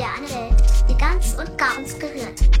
dir eine Welt, die ganz und gar uns gehört.